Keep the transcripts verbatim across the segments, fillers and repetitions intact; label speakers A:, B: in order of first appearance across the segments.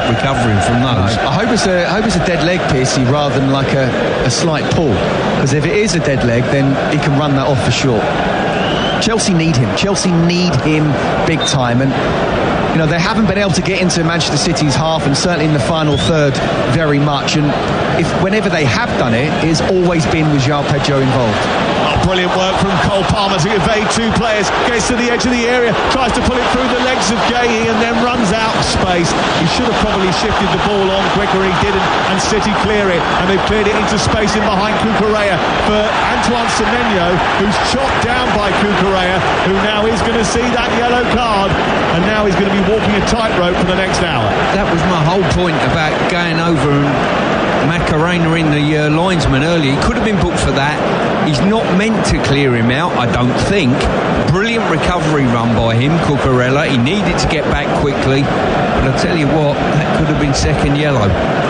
A: recovering from those.
B: No, I hope it's a I hope it's a dead leg, Piercy, rather than like a, a slight pull. Because if it is a dead leg, then he can run that off for sure. Chelsea need him. Chelsea need him big time. And you know, they haven't been able to get into Manchester City's half, and certainly in the final third very much. And if whenever they have done it, it's always been with João Pedro involved.
C: Oh, brilliant work from Cole Palmer to evade two players. Gets to the edge of the area, tries to pull it through the legs of Guéhi, and then runs out of space. He should have probably shifted the ball on quicker. He didn't, and City clear it, and they've cleared it into space in behind Cucurella for Antoine Semenyo, who's chopped down by Cucurella, who now is going to see that yellow card, and now he's going to be walking a tightrope for the next hour.
A: That was my whole point about going over and Macarena in the uh, linesman earlier. He could have been booked for that. He's not meant to clear him out, I don't think. Brilliant recovery run by him, Cucurella. He needed to get back quickly, but I'll tell you what, that could have been second yellow.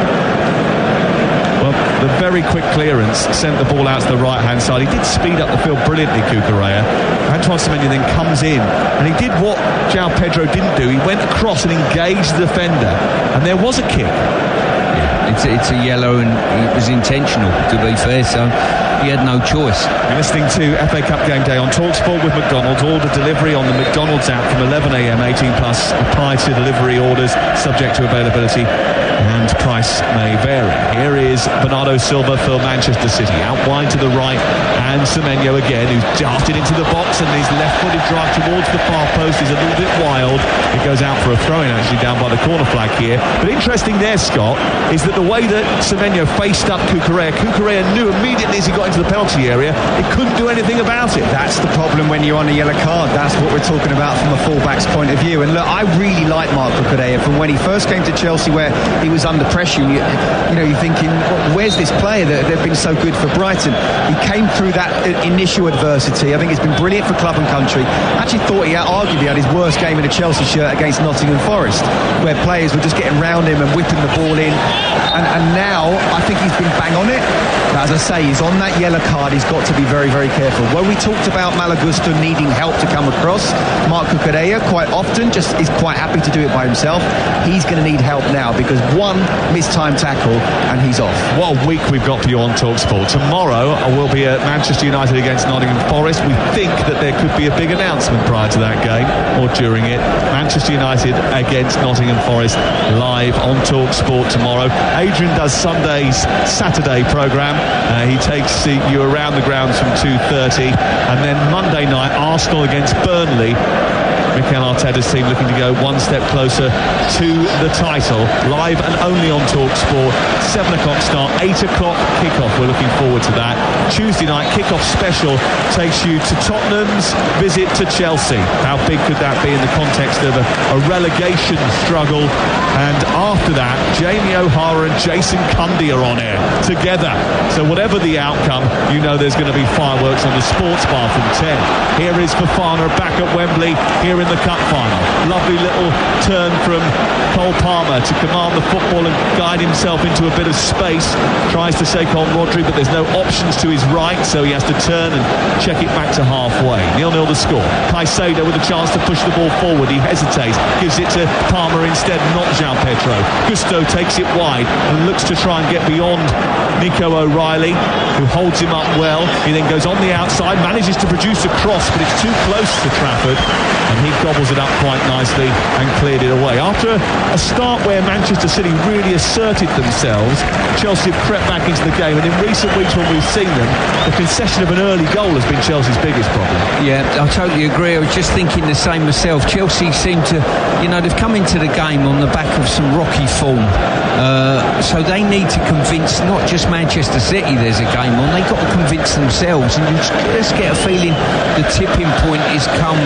C: Well, the very quick clearance sent the ball out to the right-hand side. He did speed up the field brilliantly, Cucurella. Antoine Semenyo then comes in, and he did what João Pedro didn't do. He went across and engaged the defender, and there was a kick.
A: Yeah, it's, it's a yellow, and it was intentional, to be fair, so he had no choice.
C: You're listening to F A Cup Game Day on TalkSport with McDonald's. Order delivery on the McDonald's app from eleven a m, eighteen plus. Apply to delivery orders, subject to availability, and price may vary. Here is Bernardo Silva for Manchester City. Out wide to the right, and Semenyo again, who's darted into the box, and his left-footed drive towards the far post is a little bit wild. It goes out for a throw-in, actually, down by the corner flag here. But interesting there, Scott, is that the way that Semenyo faced up Cucurella, Cucurella knew immediately as he got into the penalty area, he couldn't do anything about it.
B: That's the problem when you're on a yellow card. That's what we're talking about from a fullback's point of view. And look, I really like Marc Cucurella from when he first came to Chelsea, where he was under pressure. You, you know, you're thinking, where's this player that they've been so good for Brighton? He came through that initial adversity. I think it's been brilliant for club and country. I actually thought he had, arguably had his worst game in a Chelsea shirt against Nottingham Forest, where players were just getting round him and whipping the ball in. And, and now I think he's been bang on it. But as I say, he's on that yellow card. He's got to be very, very careful. When we talked about Malagusto needing help to come across, Marc Cucurella quite often just is quite happy to do it by himself. He's going to need help now, because one missed-time tackle and he's off.
C: What a week we've got for you on TalkSport. Tomorrow we'll be at Manchester United against Nottingham Forest. We think that there could be a big announcement prior to that game or during it. Manchester United against Nottingham Forest live on TalkSport tomorrow. Adrian does Sunday's Saturday programme. Uh, he takes you around the grounds from two thirty, and then Monday night Arsenal against Burnley. Mikel Arteta's team looking to go one step closer to the title. Live and only on TalkSport. seven o'clock start, eight o'clock kickoff. We're looking forward to that. Tuesday night kickoff special takes you to Tottenham's visit to Chelsea. How big could that be in the context of a, a relegation struggle? And after that, Jamie O'Hara and Jason Cundy are on air together. So whatever the outcome, you know there's going to be fireworks on the sports bar from ten. Here is Fofana back at Wembley, here in the cup final. Lovely little turn from Cole Palmer to command the football and guide himself into a bit of space. Tries to take on Rodri, but there's no options to his right, so he has to turn and check it back to halfway. nil nil the score. Caicedo with a chance to push the ball forward. He hesitates, gives it to Palmer instead, not João Pedro. Gusto takes it wide and looks to try and get beyond Nico O'Reilly, who holds him up well. He then goes on the outside, manages to produce a cross, but it's too close to Trafford, and he gobbles it up quite nicely and cleared it away. After a start where Manchester City really asserted themselves, Chelsea have crept back into the game, and in recent weeks when we've seen them, the concession of an early goal has been Chelsea's biggest problem.
A: Yeah, I totally agree. I was just thinking the same myself. Chelsea seem to, you know, they've come into the game on the back of some rocky form, uh, so they need to convince not just Manchester City there's a game on, they've got to convince themselves, and you just get a feeling the tipping point is come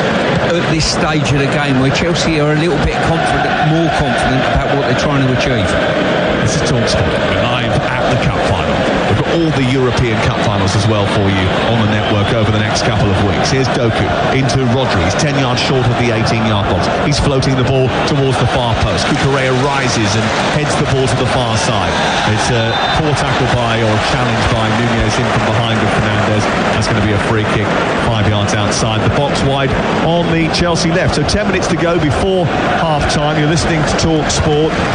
A: at this stage of the game where Chelsea are a little bit confident, more confident about what they're trying to achieve.
C: This is TalkSport. We're live at the Cup Final. We've got all the European Cup Finals as well for you on the network over the next couple of weeks. Here's Doku into Rodri. He's ten yards short of the eighteen-yard box. He's floating the ball towards the far post. Cucurella rises and heads the ball to the far side. It's a poor tackle by, or challenge by, Nunez in from behind with Fernandes. That's going to be a free kick five yards outside the box, wide on the Chelsea left. So ten minutes to go before half-time. You're listening to TalkSport.